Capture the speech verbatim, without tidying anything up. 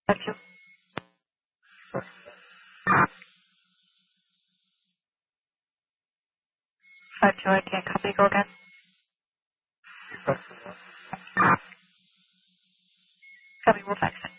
Five two. Five two, I can't copy. Go again. Copy, we'll text it.